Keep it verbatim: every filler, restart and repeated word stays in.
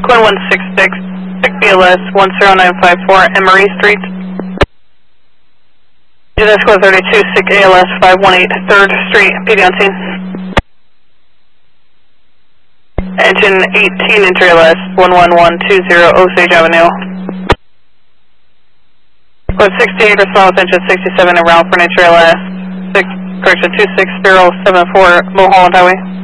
one one six six, B L S one zero nine five four, Emery Street. Engine Escort thirty-two, SIG A L S five one eight, third Street, P D on scene. Engine eighteen, entry L S one one one two zero, Osage Avenue. Code sixty-eight, respond with engine sixty-seven around for entry L S. Six, correction two six zero seven four, Mulholland Highway.